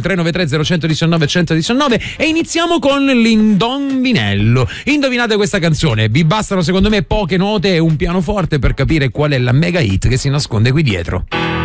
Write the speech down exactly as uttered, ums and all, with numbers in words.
tre nove tre zero uno uno uno uno uno uno e iniziamo con l'indovinello. Indovinate questa canzone, vi bastano secondo me poche note e un pianoforte per capire qual è la mega hit che si nasconde qui dietro.